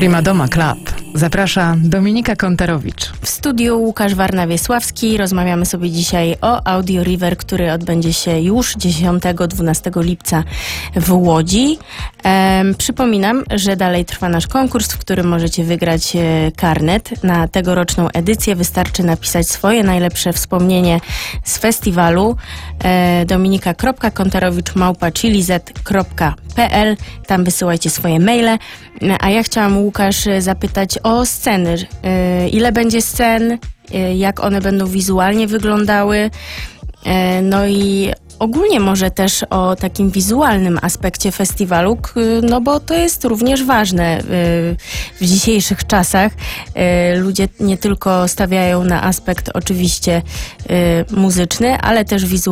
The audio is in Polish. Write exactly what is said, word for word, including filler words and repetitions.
Prima Doma Club. Zaprasza Dominika Kontarowicz. W studiu Łukasz Warna-Wiesławski. Rozmawiamy sobie dzisiaj o Audio River, który odbędzie się już dziesiątego do dwunastego lipca w Łodzi. Ehm, przypominam, że dalej trwa nasz konkurs, w którym możecie wygrać e, karnet na tegoroczną edycję. Wystarczy napisać swoje najlepsze wspomnienie z festiwalu e, dominika kropka kontarowicz małpa chilizet kropka p l. Tam wysyłajcie swoje maile. A ja chciałam, Łukasz, zapytać o sceny. E, ile będzie scen? E, jak one będą wizualnie wyglądały? E, no i ogólnie może też o takim wizualnym aspekcie festiwalu, no bo to jest również ważne w dzisiejszych czasach. Ludzie nie tylko stawiają na aspekt oczywiście muzyczny, ale też wizualny.